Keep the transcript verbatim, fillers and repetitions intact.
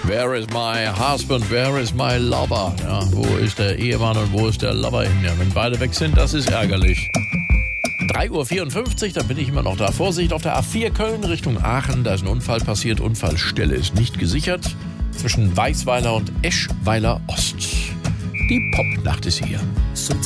Where is my husband, where is my lover? Ja, wo ist der Ehemann und wo ist der Lover hin? Ja, wenn beide weg sind, das ist ärgerlich. drei Uhr vierundfünfzig, dann bin ich immer noch da. Vorsicht, auf der A vier Köln Richtung Aachen, da ist ein Unfall passiert. Unfallstelle ist nicht gesichert. Zwischen Weißweiler und Eschweiler Ost. Die Popnacht ist hier. Zum